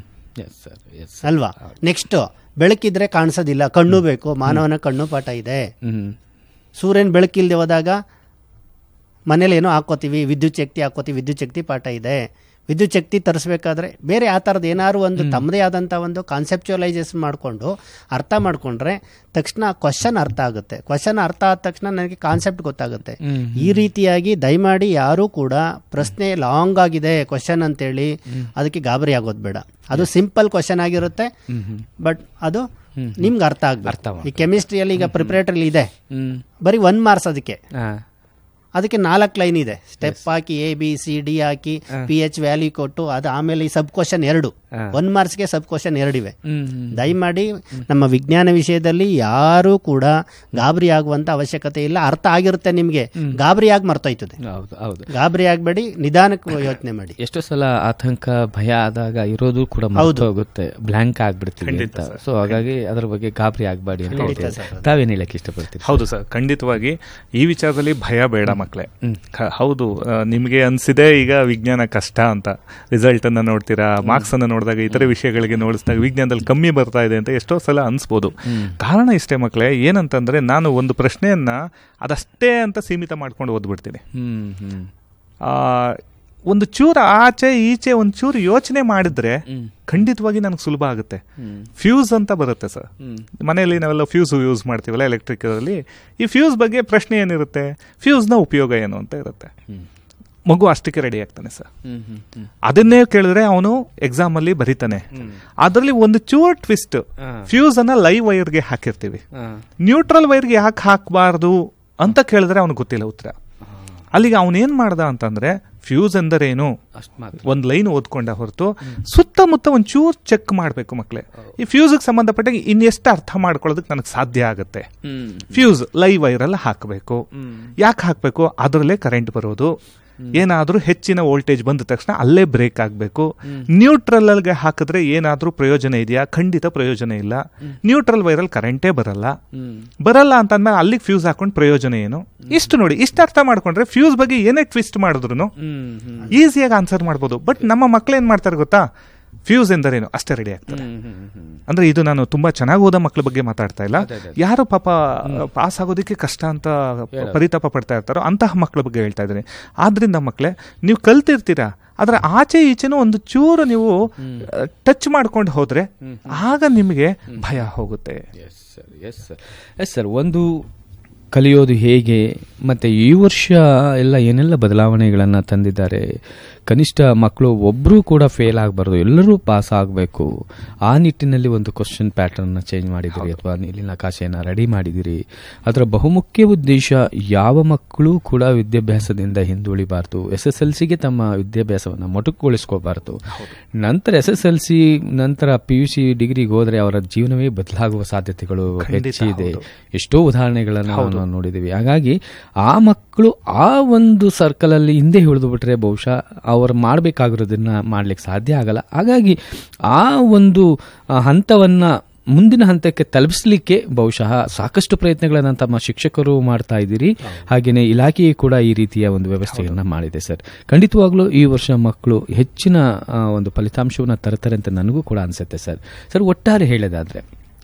ಅಲ್ವಾ. ನೆಕ್ಸ್ಟ್ ಬೆಳಕಿದ್ರೆ ಕಾಣಿಸೋದಿಲ್ಲ, ಕಣ್ಣು ಬೇಕು, ಮಾನವನ ಕಣ್ಣು ಪಾಠ ಇದೆ. ಸೂರ್ಯನ ಬೆಳಕಿಲ್ಲದೆ ಹೋದಾಗ ಮನೇಲಿ ಏನೋ ಹಾಕೋತೀವಿ, ವಿದ್ಯುತ್ ಶಕ್ತಿ ಹಾಕೋತೀವಿ, ವಿದ್ಯುತ್ ಶಕ್ತಿ ಪಾಠ ಇದೆ. ವಿದ್ಯುತ್ ಶಕ್ತಿ ತರಿಸ್ಬೇಕಾದ್ರೆ ಬೇರೆ ಆ ಥರದ್ದು ಏನಾದ್ರು ಒಂದು ತಮ್ಮದೇ ಆದಂಥ ಒಂದು ಕಾನ್ಸೆಪ್ಚುವಲೈಸೇಷನ್ ಮಾಡಿಕೊಂಡು ಅರ್ಥ ಮಾಡಿಕೊಂಡ್ರೆ ತಕ್ಷಣ ಕ್ವಶನ್ ಅರ್ಥ ಆಗುತ್ತೆ. ಕ್ವಶನ್ ಅರ್ಥ ಆದ ತಕ್ಷಣ ನನಗೆ ಕಾನ್ಸೆಪ್ಟ್ ಗೊತ್ತಾಗುತ್ತೆ. ಈ ರೀತಿಯಾಗಿ ದಯಮಾಡಿ ಯಾರೂ ಕೂಡ ಪ್ರಶ್ನೆ ಲಾಂಗ್ ಆಗಿದೆ ಕ್ವಶನ್ ಅಂತೇಳಿ ಅದಕ್ಕೆ ಗಾಬರಿ ಆಗೋದು ಬೇಡ. ಅದು ಸಿಂಪಲ್ ಕ್ವಶನ್ ಆಗಿರುತ್ತೆ, ಬಟ್ ಅದು ನಿಮ್ಗೆ ಅರ್ಥ ಆಗಬೇಕು. ಈ ಕೆಮಿಸ್ಟ್ರಿಯಲ್ಲಿ ಈಗ ಪ್ರಿಪರೇಟರಿ ಇದೆ, ಬರೀ 1 ಮಾರ್ಕ್ಸ್ ಅದಕ್ಕೆ 4 ಲೈನ್ ಇದೆ. ಸ್ಟೆಪ್ ಹಾಕಿ ABCD ಹಾಕಿ PH ವ್ಯಾಲ್ಯೂ ಕೊಟ್ಟು ಅದು ಆಮೇಲೆ ಈ ಸಬ್ ಕ್ವಶನ್ 2, 1 ಮಾರ್ಕ್ಸ್ಗೆ ಸಬ್ ಕ್ವಶನ್ 2 ಇವೆ. ದಯಮಾಡಿ ನಮ್ಮ ವಿಜ್ಞಾನ ವಿಷಯದಲ್ಲಿ ಯಾರೂ ಕೂಡ ಗಾಬರಿ ಆಗುವಂತ ಅವಶ್ಯಕತೆ ಇಲ್ಲ. ಅರ್ಥ ಆಗಿರುತ್ತೆ ನಿಮ್ಗೆ, ಗಾಬರಿ ಆಗಿ ಮರ್ತೋಯ್ತದೆ. ಗಾಬರಿ ಆಗಬೇಡಿ, ನಿಧಾನಕ್ಕೆ ಯೋಚನೆ ಮಾಡಿ. ಎಷ್ಟೋ ಸಲ ಆತಂಕ ಭಯ ಆದಾಗ ಇರೋದು ಕೂಡ ಹೋಗುತ್ತೆ, ಬ್ಲಾಂಕ್ ಆಗ್ಬಿಡ್ತೀವಿ. ಸೊ ಹಾಗಾಗಿ ಅದರ ಬಗ್ಗೆ ಗಾಬರಿ ಆಗಬೇಡಿ ಅಂತ ತಾವೇನು ಹೇಳಕ್ಕೆ ಇಷ್ಟಪಡ್ತೀವಿ? ಹೌದು ಸರ್, ಖಂಡಿತವಾಗಿ ಈ ವಿಚಾರದಲ್ಲಿ ಭಯ ಬೇಡ ಮಕ್ಕಳೇ. ಹೌದು, ನಿಮಗೆ ಅನ್ಸಿದೆ ಈಗ ವಿಜ್ಞಾನ ಕಷ್ಟ ಅಂತ, ರಿಸಲ್ಟ್ ಅನ್ನ ನೋಡ್ತೀರಾ, ಮಾರ್ಕ್ಸ್ ಅನ್ನ ನೋಡಿದಾಗ ಇತರೆ ವಿಷಯಗಳಿಗೆ ನೋಡಿಸಿದಾಗ ವಿಜ್ಞಾನದಲ್ಲಿ ಕಮ್ಮಿ ಬರ್ತಾ ಇದೆ ಅಂತ ಎಷ್ಟೋ ಸಲ ಅನ್ಸ್ಬೋದು. ಕಾರಣ ಇಷ್ಟೇ ಮಕ್ಕಳೇ, ಏನಂತಂದ್ರೆ ನಾನು ಒಂದು ಪ್ರಶ್ನೆಯನ್ನ ಅದಷ್ಟೇ ಅಂತ ಸೀಮಿತ ಮಾಡ್ಕೊಂಡು ಓದ್ಬಿಡ್ತೀನಿ. ಒಂದು ಚೂರು ಆಚೆ ಈಚೆ ಒಂದು ಚೂರು ಯೋಚನೆ ಮಾಡಿದ್ರೆ ಖಂಡಿತವಾಗಿ ನನಗೆ ಸುಲಭ ಆಗುತ್ತೆ. ಫ್ಯೂಸ್ ಅಂತ ಬರುತ್ತೆ ಸರ್, ಮನೆಯಲ್ಲಿ ನಾವೆಲ್ಲ ಫ್ಯೂಸ್ ಯೂಸ್ ಮಾಡ್ತೀವಲ್ಲ ಎಲೆಕ್ಟ್ರಿಕಲ್ಲಿ. ಈ ಫ್ಯೂಸ್ ಬಗ್ಗೆ ಪ್ರಶ್ನೆ ಏನಿರುತ್ತೆ, ಫ್ಯೂಸ್ನ ಉಪಯೋಗ ಏನು ಅಂತ ಇರುತ್ತೆ. ಮಗು ಅಷ್ಟಕ್ಕೆ ರೆಡಿ ಆಗ್ತಾನೆ ಸರ್. ಅದನ್ನೇ ಕೇಳಿದ್ರೆ ಅವನು ಎಕ್ಸಾಮ್ ಅಲ್ಲಿ ಬರೀತಾನೆ. ಅದರಲ್ಲಿ ಒಂದು ಚೂರ್ ಟ್ವಿಸ್ಟ್, ಫ್ಯೂಸ್ ಅನ್ನ ಲೈವ್ ವೈರ್ಗೆ ಹಾಕಿರ್ತೀವಿ, ನ್ಯೂಟ್ರಲ್ ವೈರ್ಗೆ ಯಾಕೆ ಹಾಕಬಾರ್ದು ಅಂತ ಕೇಳಿದ್ರೆ ಅವನಿಗೆ ಗೊತ್ತಿಲ್ಲ ಉತ್ತರ. ಅಲ್ಲಿಗೆ ಅವನೇನ್ ಮಾಡ್ದ ಅಂತಂದ್ರೆ ಫ್ಯೂಸ್ ಎಂದರೇನು ಒಂದ್ ಲೈನ್ ಓದ್ಕೊಂಡ ಹೊರತು ಸುತ್ತಮುತ್ತ ಒಂದ್ ಚೂರ್ ಚೆಕ್ ಮಾಡ್ಬೇಕು ಮಕ್ಳೇ. ಈ ಫ್ಯೂಸ್ಗೆ ಸಂಬಂಧಪಟ್ಟ ಇನ್ನೆಷ್ಟು ಅರ್ಥ ಮಾಡ್ಕೊಳ್ಳೋದಕ್ಕೆ ನನಗೆ ಸಾಧ್ಯ ಆಗುತ್ತೆ. ಫ್ಯೂಸ್ ಲೈವ್ ವೈರಲ್ಲಿ ಹಾಕಬೇಕು. ಯಾಕೆ ಹಾಕಬೇಕು? ಅದರಲ್ಲೇ ಕರೆಂಟ್ ಬರೋದು. ಏನಾದ್ರೂ ಹೆಚ್ಚಿನ ವೋಲ್ಟೇಜ್ ಬಂದ ತಕ್ಷಣ ಅಲ್ಲೇ ಬ್ರೇಕ್ ಆಗಬೇಕು. ನ್ಯೂಟ್ರಲ್ ಗೆ ಹಾಕಿದ್ರೆ ಏನಾದ್ರೂ ಪ್ರಯೋಜನ ಇದೆಯಾ? ಖಂಡಿತ ಪ್ರಯೋಜನ ಇಲ್ಲ. ನ್ಯೂಟ್ರಲ್ ವೈರಲ್ಲಿ ಕರೆಂಟೇ ಬರಲ್ಲ ಅಂತ ಅಂದ್ಮೇಲೆ ಅಲ್ಲಿಗೆ ಫ್ಯೂಸ್ ಹಾಕೊಂಡು ಪ್ರಯೋಜನ ಏನು? ಇಷ್ಟು ನೋಡಿ, ಇಷ್ಟು ಅರ್ಥ ಮಾಡ್ಕೊಂಡ್ರೆ ಫ್ಯೂಸ್ ಬಗ್ಗೆ ಏನೇ ಟ್ವಿಸ್ಟ್ ಮಾಡಿದ್ರು ಈಸಿಯಾಗಿ ಆನ್ಸರ್ ಮಾಡ್ಬೋದು. ಬಟ್ ನಮ್ಮ ಮಕ್ಳು ಏನ್ ಮಾಡ್ತಾರೆ ಗೊತ್ತಾ, ಫ್ಯೂಸ್ ಎಂದರೇನು ಅಷ್ಟೇ ರೆಡಿ ಆಗ್ತಾರೆ. ಅಂದ್ರೆ ಇದು ನಾನು ತುಂಬಾ ಚೆನ್ನಾಗಿ ಓದೋ ಮಕ್ಳ ಬಗ್ಗೆ ಮಾತಾಡ್ತಾ ಇಲ್ಲ. ಯಾರು ಪಾಪ ಪಾಸ್ ಆಗೋದಕ್ಕೆ ಕಷ್ಟ ಅಂತ ಪರಿತಾಪ ಪಡ್ತಾ ಇರ್ತಾರೋ ಅಂತಹ ಮಕ್ಳ ಬಗ್ಗೆ ಹೇಳ್ತಾ ಇದ್ದೀನಿ. ಆದ್ರಿಂದ ಮಕ್ಳೇ, ನೀವು ಕಲ್ತಿರ್ತೀರಾ, ಆದ್ರೆ ಆಚೆ ಈಚೆನೂ ಒಂದು ಚೂರು ನೀವು ಟಚ್ ಮಾಡ್ಕೊಂಡು ಹೋದ್ರೆ ಆಗ ನಿಮಗೆ ಭಯ ಹೋಗುತ್ತೆ. ಎಸ್ ಸರ್, ಒಂದು ಕಲಿಯೋದು ಹೇಗೆ, ಮತ್ತು ಈ ವರ್ಷ ಎಲ್ಲ ಏನೆಲ್ಲ ಬದಲಾವಣೆಗಳನ್ನು ತಂದಿದ್ದಾರೆ. ಕನಿಷ್ಠ ಮಕ್ಕಳು ಒಬ್ಬರೂ ಕೂಡ ಫೇಲ್ ಆಗಬಾರ್ದು, ಎಲ್ಲರೂ ಪಾಸ್ ಆಗಬೇಕು. ಆ ನಿಟ್ಟಿನಲ್ಲಿ ಒಂದು ಕ್ವಶನ್ ಪ್ಯಾಟರ್ನ್ನ ಚೇಂಜ್ ಮಾಡಿದಿರಿ ಅಥವಾ ನೀಲಿನ ನಕಾಶೆಯನ್ನು ರೆಡಿ ಮಾಡಿದಿರಿ. ಅದರ ಬಹುಮುಖ್ಯ ಉದ್ದೇಶ ಯಾವ ಮಕ್ಕಳು ಕೂಡ ವಿದ್ಯಾಭ್ಯಾಸದಿಂದ ಹಿಂದುಳಿಬಾರ್ದು, SSLCಗೆ ತಮ್ಮ ವಿದ್ಯಾಭ್ಯಾಸವನ್ನು ಮೊಟಕುಗೊಳಿಸ್ಕೋಬಾರ್ದು. ನಂತರ SSLC ನಂತರ PUC ಡಿಗ್ರಿಗೆ ಹೋದರೆ ಅವರ ಜೀವನವೇ ಬದಲಾಗುವ ಸಾಧ್ಯತೆಗಳು ಹೆಚ್ಚಿದೆ. ಎಷ್ಟೋ ಉದಾಹರಣೆಗಳನ್ನು ನಾವು ನೋಡಿದ್ದೀವಿ. ಹಾಗಾಗಿ ಆ ಮಕ್ಕಳು ಆ ಒಂದು ಸರ್ಕಲ್ ಅಲ್ಲಿ ಹಿಂದೆ ಹಿಡಿದು ಬಿಟ್ರೆ ಬಹುಶಃ ಅವರು ಮಾಡಬೇಕಾಗಿರೋದನ್ನ ಮಾಡ್ಲಿಕ್ಕೆ ಸಾಧ್ಯ ಆಗಲ್ಲ. ಹಾಗಾಗಿ ಆ ಒಂದು ಹಂತವನ್ನ ಮುಂದಿನ ಹಂತಕ್ಕೆ ತಲುಪಿಸಲಿಕ್ಕೆ ಬಹುಶಃ ಸಾಕಷ್ಟು ಪ್ರಯತ್ನಗಳನ್ನು ತಮ್ಮ ಶಿಕ್ಷಕರು ಮಾಡ್ತಾ ಇದ್ದೀರಿ. ಹಾಗೆಯೇ ಇಲಾಖೆಯು ಕೂಡ ಈ ರೀತಿಯ ಒಂದು ವ್ಯವಸ್ಥೆಯನ್ನು ಮಾಡಿದೆ ಸರ್. ಖಂಡಿತವಾಗ್ಲೂ ಈ ವರ್ಷ ಮಕ್ಕಳು ಹೆಚ್ಚಿನ ಒಂದು ಫಲಿತಾಂಶವನ್ನು ತರ್ತಾರೆ ಅಂತ ನನಗೂ ಕೂಡ ಅನಿಸುತ್ತೆ ಸರ್. ಸರ್, ಒಟ್ಟಾರೆ ಹೇಳೋದಾದ್ರೆ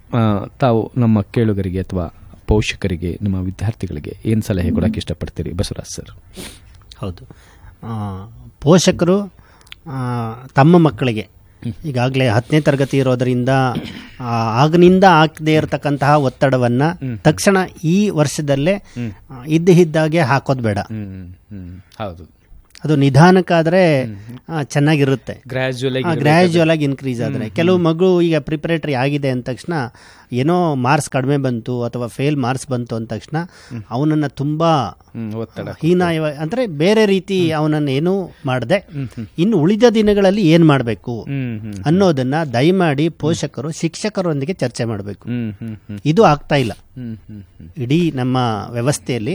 ತಾವು ನಮ್ಮ ಕೇಳುಗರಿಗೆ ಅಥವಾ ಪೋಷಕರಿಗೆ, ನಿಮ್ಮ ವಿದ್ಯಾರ್ಥಿಗಳಿಗೆ ಏನು ಸಲಹೆ ಕೊಡೋಕ್ಕೆ ಇಷ್ಟಪಡ್ತೀರಿ ಬಸವರಾಜ್ ಸರ್? ಹೌದು, ಪೋಷಕರು ತಮ್ಮ ಮಕ್ಕಳಿಗೆ ಈಗಾಗಲೇ 10ನೇ ತರಗತಿ ಇರೋದರಿಂದ ಆಗನಿಂದ ಆಗದೆ ಇರತಕ್ಕಂತಹ ಒತ್ತಡವನ್ನ ತಕ್ಷಣ ಈ ವರ್ಷದಲ್ಲೇ ಇದ್ದಾಗೆ ಹಾಕೋದು ಬೇಡ. ಹೌದು, ಅದು ನಿಧಾನಕ್ಕಾದ್ರೆ ಚೆನ್ನಾಗಿರುತ್ತೆ. ಗ್ರಾಜುವಲ್ ಆಗಿ ಇನ್ಕ್ರೀಸ್ ಆದರೆ ಕೆಲವು ಮಗು ಈಗ ಪ್ರಿಪರೇಟರಿ ಆಗಿದೆ ಅಂದ ತಕ್ಷಣ ಏನೋ ಮಾರ್ಕ್ಸ್ ಕಡಿಮೆ ಬಂತು ಅಥವಾ ಫೇಲ್ ಮಾರ್ಕ್ಸ್ ಬಂತು ಅಂದ ತಕ್ಷಣ ಅವನನ್ನ ತುಂಬಾ ಹೀನಾಯ ಅಂದ್ರೆ ಬೇರೆ ರೀತಿ ಅವನನ್ನು ಏನು ಮಾಡದೆ ಇನ್ನು ಉಳಿದ ದಿನಗಳಲ್ಲಿ ಏನ್ ಮಾಡಬೇಕು ಅನ್ನೋದನ್ನ ದಯಮಾಡಿ ಪೋಷಕರು ಶಿಕ್ಷಕರೊಂದಿಗೆ ಚರ್ಚೆ ಮಾಡಬೇಕು. ಇದು ಆಗ್ತಾ ಇಲ್ಲ. ಇಡೀ ನಮ್ಮ ವ್ಯವಸ್ಥೆಯಲ್ಲಿ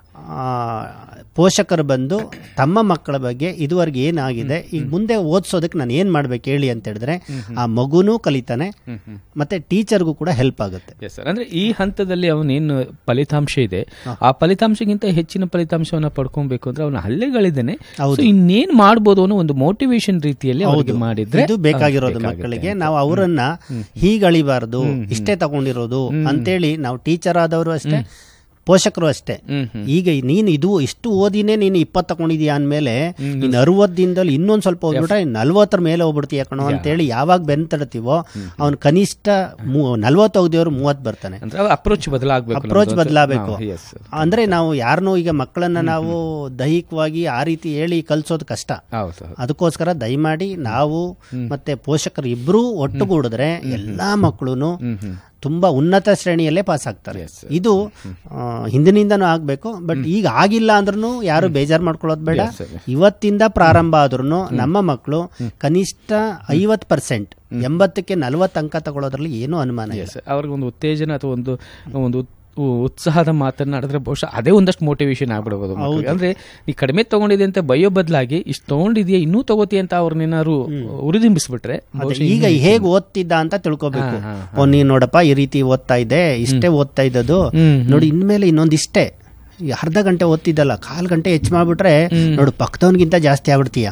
ಪೋಷಕರು ಬಂದು ತಮ್ಮ ಮಕ್ಕಳ ಬಗ್ಗೆ ಇದುವರೆಗೆ ಏನಾಗಿದೆ, ಈಗ ಮುಂದೆ ಓದಿಸೋದಕ್ಕೆ ನಾನು ಏನ್ ಮಾಡ್ಬೇಕು ಹೇಳಿ ಅಂತ ಹೇಳಿದ್ರೆ ಆ ಮಗುನೂ ಕಲಿತಾನೆ, ಮತ್ತೆ ಟೀಚರ್ಗೂ ಕೂಡ ಹೆಲ್ಪ್ ಆಗುತ್ತೆ. ಅಂದ್ರೆ ಈ ಹಂತದಲ್ಲಿ ಅವನೇನು ಫಲಿತಾಂಶ ಇದೆ ಆ ಫಲಿತಾಂಶಕ್ಕಿಂತ ಹೆಚ್ಚಿನ ಫಲಿತಾಂಶವನ್ನ ಪಡ್ಕೊಬೇಕು ಅಂದ್ರೆ ಅವನ ಹಲ್ಲೆಗಳಿದ್ದೇನೆ ಇನ್ನೇನ್ ಮಾಡ್ಬೋದು ಅನ್ನೋ ಒಂದು ಮೋಟಿವೇಶನ್ ರೀತಿಯಲ್ಲಿ ಅವ್ರಿಗೆ ಮಾಡಿದ್ರೆ ಇದು ಬೇಕಾಗಿರೋದು ಮಕ್ಕಳಿಗೆ. ನಾವು ಅವರನ್ನ ಹೀಗಳಿಬಾರ್ದು, ಇಷ್ಟೇ ತಗೊಂಡಿರೋದು ಅಂತೇಳಿ ನಾವು ಟೀಚರ್ ಆದವರು ಅಷ್ಟೇ, ಪೋಷಕರು ಅಷ್ಟೇ. ಈಗ ನೀನು ಇಷ್ಟು ಓದಿನೇ ನೀನು 20 ತಗೊಂಡಿದ್ಯಾ ಅಂದಮೇಲೆ ನೀನು 60 ದಿನದಲ್ಲಿ ಇನ್ನೊಂದು ಸ್ವಲ್ಪ ಓದ್ಬಿಟ್ರೆ 40 ಮೇಲೆ ಹೋಗ್ಬಿಡ್ತೀಯ ಕಣೋ ಅಂತೇಳಿ ಯಾವಾಗ ಬೆನ್ತಡ್ತೀವೋ ಅವ್ನು ಕನಿಷ್ಠ 40 ಹೋಗ್ದೇವ್ರು 30 ಬರ್ತಾನೆ. ಅಪ್ರೋಚ್ ಬದಲಾಗಬೇಕು. ಅಂದ್ರೆ ನಾವು ಯಾರನ್ನೂ ಈಗ ಮಕ್ಕಳನ್ನ ನಾವು ದೈಹಿಕವಾಗಿ ಆ ರೀತಿ ಹೇಳಿ ಕಲ್ಸೋದು ಕಷ್ಟ. ಅದಕ್ಕೋಸ್ಕರ ದಯಮಾಡಿ ನಾವು ಮತ್ತೆ ಪೋಷಕರು ಇಬ್ರು ಒಟ್ಟುಗೂಡಿದ್ರೆ ಎಲ್ಲಾ ಮಕ್ಕಳು ತುಂಬಾ ಉನ್ನತ ಶ್ರೇಣಿಯಲ್ಲೇ ಪಾಸ್ ಆಗ್ತಾರೆ. ಇದು ಹಿಂದಿನಿಂದನೂ ಆಗ್ಬೇಕು. ಬಟ್ ಈಗ ಆಗಿಲ್ಲ ಅಂದ್ರೂ ಯಾರು ಬೇಜಾರು ಮಾಡ್ಕೊಳ್ಳೋದು ಬೇಡ. ಇವತ್ತಿಂದ ಪ್ರಾರಂಭ ಆದ್ರೂ ನಮ್ಮ ಮಕ್ಕಳು ಕನಿಷ್ಠ 50%, 80ಕ್ಕೆ 40 ಅಂಕ ತಗೊಳ್ಳೋದ್ರಲ್ಲಿ ಏನೂ ಅನುಮಾನ ಇಲ್ಲ. ಅವ್ರಿಗೆ ಒಂದು ಉತ್ತೇಜನ ಅಥವಾ ಒಂದು ಉತ್ಸಾಹದ ಮಾತನಾಡಿದ್ರೆ ಬಹುಶಃ ಅದೇ ಒಂದಷ್ಟು ಮೋಟಿವೇಶನ್ ಆಗ್ಬಿಡಬಹುದು. ಅಂದ್ರೆ ಈ ಕಡಿಮೆ ತಗೊಂಡಿದೆ ಅಂತ ಬಯ್ಯೋ ಬದಲಾಗಿ ಇಷ್ಟು ತಗೊಂಡಿದ್ಯಾ ಇನ್ನೂ ತಗೋತಿ ಅಂತ ಅವ್ರನ್ನೇನಾದ್ರು ಉರಿದಿಂಬಿಸ್ಬಿಟ್ರೆ ಈಗ ಹೇಗೆ ಓದ್ತಿದ್ದ ಅಂತ ತಿಳ್ಕೊಬೇಕು. ನೀನ್ ನೋಡಪ್ಪ ಈ ರೀತಿ ಓದ್ತಾ ಇದೆ, ಇಷ್ಟೇ ಓದ್ತಾ ಇದ್ದದು ನೋಡಿ, ಇನ್ಮೇಲೆ ಇನ್ನೊಂದಿಷ್ಟೇ ಅರ್ಧ ಗಂಟೆ ಓದ್ತಿದ್ದಲ್ಲ 1/4 ಗಂಟೆ ಹೆಚ್ಚು ಮಾಡ್ಬಿಟ್ರೆ ನೋಡು ಪಕ್ಕದವನ್ಗಿಂತ ಜಾಸ್ತಿ ಆಗ್ಬಿಡ್ತೀಯ.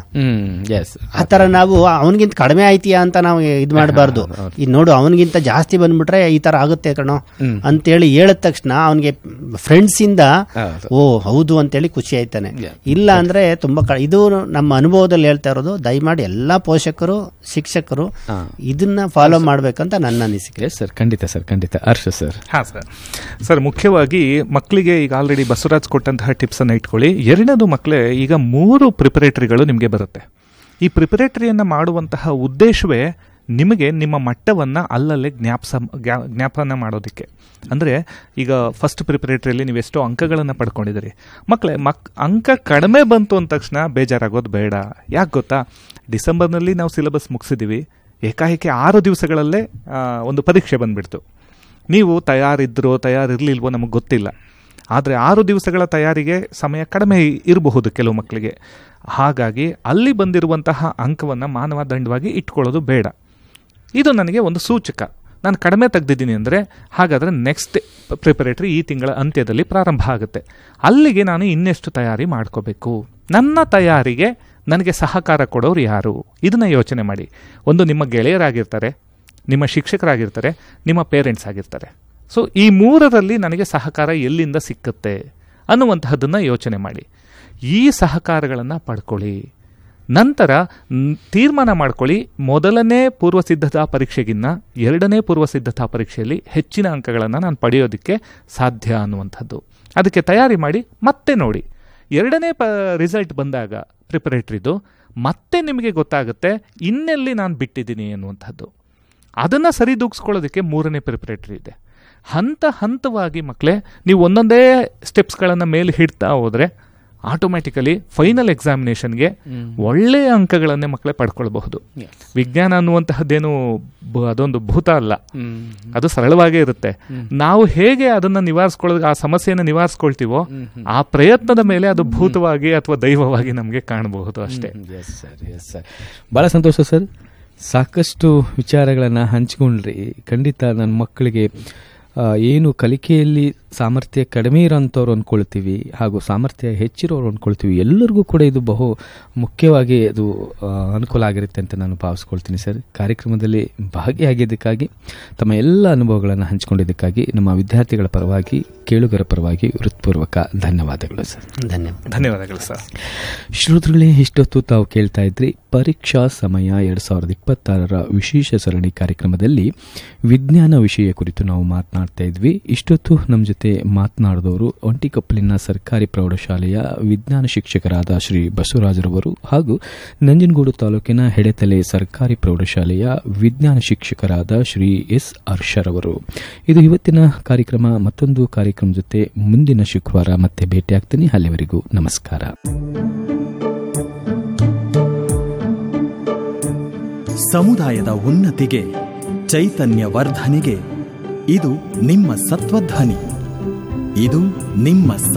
ಆತರ ನಾವು ಅವನಿಗಿಂತ ಕಡಿಮೆ ಆಯ್ತೀಯಾ ಅಂತ ನಾವು ಇದ್ ಮಾಡಬಾರ್ದು. ಇದು ನೋಡು ಅವನಿಗಿಂತ ಜಾಸ್ತಿ ಬಂದ್ಬಿಟ್ರೆ ಈ ತರ ಆಗುತ್ತೆ ಕಣೋ ಅಂತೇಳಿ ಹೇಳಿದ ತಕ್ಷಣ ಅವನಿಗೆ ಫ್ರೆಂಡ್ಸ್ ಇಂದ ಓ ಹೌದು ಅಂತೇಳಿ ಖುಷಿ ಆಯ್ತಾನೆ. ಇಲ್ಲ ಅಂದ್ರೆ ತುಂಬಾ ಇದು ನಮ್ಮ ಅನುಭವದಲ್ಲಿ ಹೇಳ್ತಾ ಇರೋದು. ದಯಮಾಡಿ ಎಲ್ಲಾ ಪೋಷಕರು ಶಿಕ್ಷಕರು ಇದನ್ನ ಫಾಲೋ ಮಾಡ್ಬೇಕಂತ ನನ್ನ ಅನಿಸಿಕೆ. ಸರ್ ಖಂಡಿತ ಸರ್, ಖಂಡಿತ. ಹರ್ಷ ಸರ್. ಸರ್ ಮುಖ್ಯವಾಗಿ ಮಕ್ಕಳಿಗೆ ಈಗ ಆಲ್ರೆಡಿ ಬಸವರಾಜ್ ಕೊಟ್ಟಂತಹ ಟಿಪ್ಸ್ ಅನ್ನು ಇಟ್ಕೊಳ್ಳಿ. ಎರಡನೇದು ಮಕ್ಕಳೇ, ಈಗ 3 ಪ್ರಿಪರೇಟರಿಗಳು ನಿಮಗೆ ಬರುತ್ತೆ. ಈ ಪ್ರಿಪರೇಟರಿಯನ್ನು ಮಾಡುವಂತಹ ಉದ್ದೇಶವೇ ನಿಮಗೆ ನಿಮ್ಮ ಮಟ್ಟವನ್ನು ಅಲ್ಲಲ್ಲೇ ಜ್ಞಾಪನ ಮಾಡೋದಕ್ಕೆ. ಅಂದರೆ ಈಗ ಫಸ್ಟ್ ಪ್ರಿಪರೇಟರಿಯಲ್ಲಿ ನೀವು ಎಷ್ಟೋ ಅಂಕಗಳನ್ನು ಪಡ್ಕೊಂಡಿದ್ದೀರಿ. ಮಕ್ಕಳೇ ಅಂಕ ಕಡಿಮೆ ಬಂತು ಅಂದ ತಕ್ಷಣ ಬೇಜಾರಾಗೋದು ಬೇಡ. ಯಾಕೆ ಗೊತ್ತಾ, ಡಿಸೆಂಬರ್ನಲ್ಲಿ ನಾವು ಸಿಲೆಬಸ್ ಮುಗಿಸಿದ್ದೀವಿ, ಏಕಾಏಕಿ 6 ದಿವಸಗಳಲ್ಲೇ ಒಂದು ಪರೀಕ್ಷೆ ಬಂದುಬಿಡ್ತು. ನೀವು ತಯಾರಿರಲಿಲ್ವೋ ನಮಗೆ ಗೊತ್ತಿಲ್ಲ, ಆದರೆ 6 ದಿವಸಗಳ ತಯಾರಿಗೆ ಸಮಯ ಕಡಿಮೆ ಇರಬಹುದು ಕೆಲವು ಮಕ್ಕಳಿಗೆ. ಹಾಗಾಗಿ ಅಲ್ಲಿ ಬಂದಿರುವಂತಹ ಅಂಕವನ್ನು ಮಾನದಂಡವಾಗಿ ಇಟ್ಕೊಳ್ಳೋದು ಬೇಡ. ಇದು ನನಗೆ ಒಂದು ಸೂಚಕ. ನಾನು ಕಡಿಮೆ ತೆಗೆದಿದ್ದೀನಿ ಅಂದರೆ ಹಾಗಾದರೆ ನೆಕ್ಸ್ಟ್ ಪ್ರಿಪರೇಟರಿ ಈ ತಿಂಗಳ ಅಂತ್ಯದಲ್ಲಿ ಪ್ರಾರಂಭ ಆಗುತ್ತೆ. ಅಲ್ಲಿಗೆ ನಾನು ಇನ್ನೆಷ್ಟು ತಯಾರಿ ಮಾಡ್ಕೋಬೇಕು, ನನ್ನ ತಯಾರಿಗೆ ನನಗೆ ಸಹಕಾರ ಕೊಡೋರು ಯಾರು, ಇದನ್ನು ಯೋಚನೆ ಮಾಡಿ. ಒಂದು ನಿಮ್ಮ ಗೆಳೆಯರಾಗಿರ್ತಾರೆ, ನಿಮ್ಮ ಶಿಕ್ಷಕರಾಗಿರ್ತಾರೆ, ನಿಮ್ಮ ಪೇರೆಂಟ್ಸ್ ಆಗಿರ್ತಾರೆ. ಸೊ ಈ 3ರಲ್ಲಿ ನನಗೆ ಸಹಕಾರ ಎಲ್ಲಿಂದ ಸಿಕ್ಕುತ್ತೆ ಅನ್ನುವಂತಹದ್ದನ್ನು ಯೋಚನೆ ಮಾಡಿ. ಈ ಸಹಕಾರಗಳನ್ನು ಪಡ್ಕೊಳ್ಳಿ. ನಂತರ ತೀರ್ಮಾನ ಮಾಡ್ಕೊಳ್ಳಿ, ಮೊದಲನೇ ಪೂರ್ವಸಿದ್ಧತಾ ಪರೀಕ್ಷೆಗಿನ್ನ 2ನೇ ಪೂರ್ವಸಿದ್ಧತಾ ಪರೀಕ್ಷೆಯಲ್ಲಿ ಹೆಚ್ಚಿನ ಅಂಕಗಳನ್ನು ನಾನು ಪಡೆಯೋದಕ್ಕೆ ಸಾಧ್ಯ ಅನ್ನುವಂಥದ್ದು. ಅದಕ್ಕೆ ತಯಾರಿ ಮಾಡಿ ಮತ್ತೆ ನೋಡಿ. 2ನೇ ರಿಸಲ್ಟ್ ಬಂದಾಗ ಪ್ರಿಪರೇಟ್ರಿದು ಮತ್ತೆ ನಿಮಗೆ ಗೊತ್ತಾಗುತ್ತೆ ಇನ್ನೆಲ್ಲಿ ನಾನು ಬಿಟ್ಟಿದ್ದೀನಿ ಅನ್ನುವಂಥದ್ದು. ಅದನ್ನು ಸರಿದೂಗಿಸ್ಕೊಳ್ಳೋದಕ್ಕೆ 3ನೇ ಪ್ರಿಪರೇಟರಿ ಇದೆ. ಹಂತವಾಗಿ ಮಕ್ಕಳೇ ನೀವು ಒಂದೊಂದೇ ಸ್ಟೆಪ್ಸ್ಗಳನ್ನು ಮೇಲೆ ಹಿಡ್ತಾ ಹೋದರೆ ಆಟೋಮ್ಯಾಟಿಕಲಿ ಫೈನಲ್ ಎಕ್ಸಾಮಿನೇಷನ್ಗೆ ಒಳ್ಳೆಯ ಅಂಕಗಳನ್ನೇ ಮಕ್ಕಳೇ ಪಡ್ಕೊಳ್ಬಹುದು. ವಿಜ್ಞಾನ ಅನ್ನುವಂತಹದ್ದೇನು ಅದೊಂದು ಭೂತ ಅಲ್ಲ, ಅದು ಸರಳವಾಗೇ ಇರುತ್ತೆ. ನಾವು ಹೇಗೆ ಅದನ್ನು ನಿವಾರಿಸ್ಕೊಳ್ಳೋದು, ಆ ಸಮಸ್ಯೆಯನ್ನು ನಿವಾರಿಸ್ಕೊಳ್ತೀವೋ ಆ ಪ್ರಯತ್ನದ ಮೇಲೆ ಅದು ಭೂತವಾಗಿ ಅಥವಾ ದೈವವಾಗಿ ನಮಗೆ ಕಾಣಬಹುದು ಅಷ್ಟೇ. ಬಹಳ ಸಂತೋಷ ಸರ್, ಸಾಕಷ್ಟು ವಿಚಾರಗಳನ್ನು ಹಂಚಿಕೊಂಡ್ರಿ. ಖಂಡಿತ ನನ್ನ ಮಕ್ಕಳಿಗೆ ಏನು ಕಲಿಕೆಯಲ್ಲಿ ಸಾಮರ್ಥ್ಯ ಕಡಿಮೆ ಇರೋಂಥವ್ರು ಅಂದ್ಕೊಳ್ತೀವಿ ಹಾಗೂ ಸಾಮರ್ಥ್ಯ ಹೆಚ್ಚಿರೋರು ಅಂದ್ಕೊಳ್ತೀವಿ, ಎಲ್ಲರಿಗೂ ಕೂಡ ಇದು ಬಹು ಮುಖ್ಯವಾಗಿ ಅದು ಅನುಕೂಲ ಆಗಿರುತ್ತೆ ಅಂತ ನಾನು ಭಾವಿಸ್ಕೊಳ್ತೀನಿ ಸರ್. ಕಾರ್ಯಕ್ರಮದಲ್ಲಿ ಭಾಗಿಯಾಗಿದ್ದಕ್ಕಾಗಿ, ತಮ್ಮ ಎಲ್ಲ ಅನುಭವಗಳನ್ನು ಹಂಚಿಕೊಂಡಿದ್ದಕ್ಕಾಗಿ ನಮ್ಮ ವಿದ್ಯಾರ್ಥಿಗಳ ಪರವಾಗಿ ಕೇಳುಗರ ಪರವಾಗಿ ಹೃತ್ಪೂರ್ವಕ ಧನ್ಯವಾದಗಳು ಸರ್. ಧನ್ಯವಾದಗಳು ಸರ್. ಶ್ರೋತೃಗಳೇ, ಇಷ್ಟೊತ್ತು ತಾವು ಕೇಳ್ತಾ ಇದ್ರಿ ಪರೀಕ್ಷಾ ಸಮಯ 2026 ವಿಶೇಷ ಸರಣಿ ಕಾರ್ಯಕ್ರಮದಲ್ಲಿ ವಿಜ್ಞಾನ ವಿಷಯ ಕುರಿತು ನಾವು ಮಾತನಾಡ್ತಾ ಇದ್ವಿ. ಇಷ್ಟೊತ್ತು ನಮ್ಮ ಜೊತೆ ಮಾತನಾಡಿದವರು ಒಂಟಿಕೊಪ್ಪಲಿನ ಸರ್ಕಾರಿ ಪ್ರೌಢಶಾಲೆಯ ವಿಜ್ಞಾನ ಶಿಕ್ಷಕರಾದ ಶ್ರೀ ಬಸವರಾಜರವರು ಹಾಗೂ ನಂಜನಗೂಡು ತಾಲೂಕಿನ ಹೆಡೆತಲೆ ಸರ್ಕಾರಿ ಪ್ರೌಢಶಾಲೆಯ ವಿಜ್ಞಾನ ಶಿಕ್ಷಕರಾದ ಶ್ರೀ ಎಸ್ ಹರ್ಷರವರು. ಇದು ಇವತ್ತಿನ ಕಾರ್ಯಕ್ರಮ. ಮತ್ತೊಂದು ಕಾರ್ಯಕ್ರಮ ಜೊತೆ ಮುಂದಿನ ಶುಕ್ರವಾರ ಮತ್ತೆ ಭೇಟಿಯಾಗ್ತೀನಿ. ಅಲ್ಲಿವರೆಗೂ ನಮಸ್ಕಾರ. ಸಮುದಾಯದ ಉನ್ನತಿಗೆ, ಚೈತನ್ಯ ವರ್ಧನೆಗೆ ಇದು ನಿಮ್ಮ ಸತ್ವಧ್ವನಿ. ಇದು ನಿಮ್ಮ